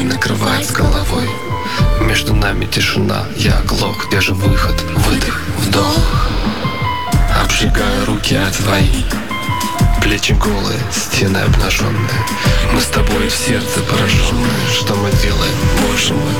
накрывает с головой. Между нами тишина, я оглох. Где же выход? Выдох, вдох. Обжигаю руки от твои. Плечи голые, стены обнаженные. Мы с тобой в сердце пораженные. Что мы делаем, Боже мой?